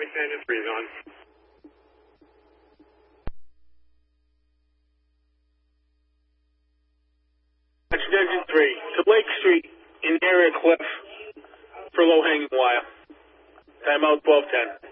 Action Engine 3 is on. Action Engine 3 to Lake Street in the area cliff for low-hanging wire. Timeout 12:10.